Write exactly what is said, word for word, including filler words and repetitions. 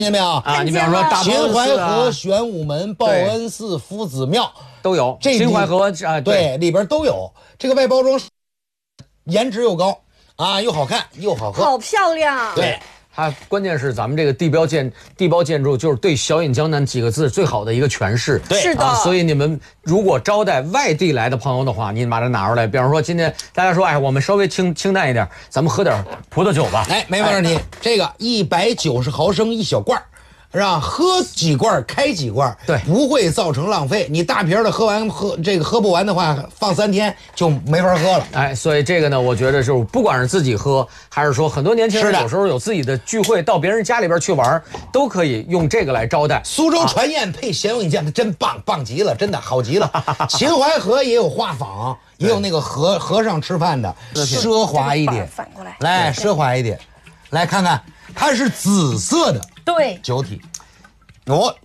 见没有啊？你比方说大秦淮河、 啊、 玄武门、报恩寺、夫子庙都有。 这秦淮河啊， 对，里边都有。这个外包装颜值又高啊，又好看又好喝， 好漂亮。 对。 它关键是咱们这个地标建地标建筑，就是对“小饮江南”几个字最好的一个诠释。 对， 是的、 啊。所以你们如果招待外地来的朋友的话，你把它拿出来。比方说今天大家说，哎，我们稍微清清淡一点，咱们喝点葡萄酒吧。 哎，没问题。哎、这个一百九十毫升一小罐，让喝几罐开几罐， 对， 不会造成浪费。你大瓶的喝完喝这个喝不完的话，放三天就没法喝了。 哎，所以这个呢，我觉得就是不管是自己喝，还是说很多年轻人有时候有自己的聚会，到别人家里边去玩，都可以用这个来招待。 苏州船宴配咸饮酱，真棒，棒极了，真的好极了。秦淮河也有画舫，也有那个和和尚吃饭的，奢华一点。 反过来， 来奢华一点，来看看，它是紫色的。 对， 酒体，哦，